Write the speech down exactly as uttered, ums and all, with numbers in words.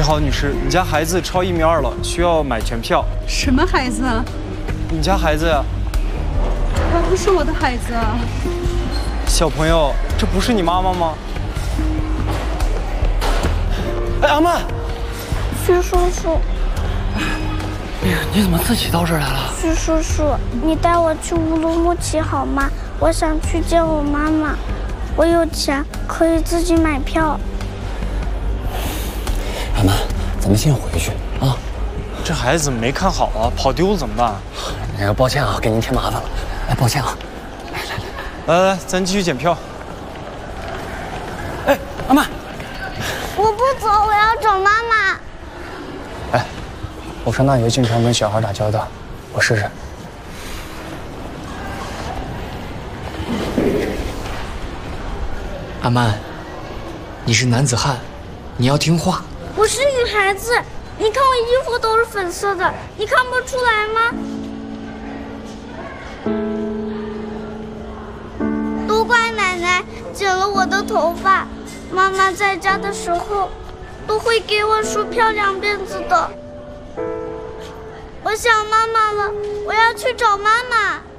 你好，女士，你家孩子超一米二了，需要买全票。 什么孩子啊？ 你家孩子呀？ 他不是我的孩子啊。 小朋友，这不是你妈妈吗？哎，阿曼， 徐叔叔， 哎呀，你怎么自己到这儿来了？ 徐叔叔，你带我去乌鲁木齐好吗？我想去见我妈妈，我有钱可以自己买票。 阿曼，咱们先回去啊。 这孩子怎么没看好啊？跑丢了怎么办？ 哎呀，抱歉啊，给您添麻烦了。哎，抱歉啊。来来来来来，咱继续检票。 哎，阿曼， 我不走，我要找妈妈。 哎，我上大学经常跟小孩打交道，我试试。 阿曼，你是男子汉，你要听话。 我是女孩子，你看我衣服都是粉色的，你看不出来吗？都怪奶奶剪了我的头发，妈妈在家的时候都会给我梳漂亮辫子的。我想妈妈了，我要去找妈妈。